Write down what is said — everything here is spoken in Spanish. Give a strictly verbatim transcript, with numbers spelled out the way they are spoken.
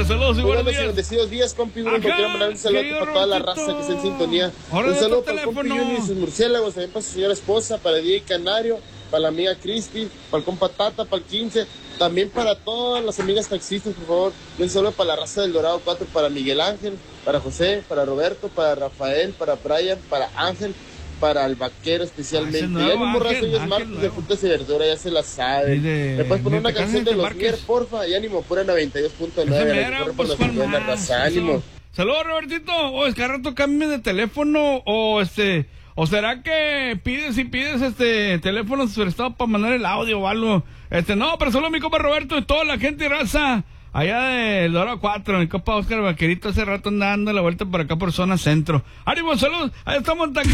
saludos y buenos días. días. Bendecidos días, compi. Bueno, quiero mandar un saludo para toda la raza que está en sintonía. Ahora un saludo para para el compi Juni y sus murciélagos, también para su señora esposa, para D J Canario, para la amiga Cristi, para el compa Tata, para el quince, también para todas las amigas taxistas, por favor. Un saludo para la raza del Dorado cuatro, para Miguel Ángel, para José, para Roberto, para Rafael, para Brian, para Ángel, para el vaquero especialmente. Ah, nuevo, ya en un borrazo Ángel, y es Ángel martes nuevo. de frutas y verduras, ya se la sabe. De, ¿Me puedes poner de una canción de Tecate, los Márquez. Mier, porfa? Y ánimo, pura noventa y dos punto nueve. Mira, pues, ¿cuál más? Ánimo. Saludos, Robertito. O es que al rato cambie de teléfono o este... ¿O será que pides y pides este teléfono prestado para mandar el audio o algo? Este, no, pero solo mi compa Roberto y toda la gente y raza allá del Dorado cuatro, mi compa Oscar Vaquerito hace rato andando dando la vuelta por acá por zona centro. ¡Ánimo, salud! Ahí estamos en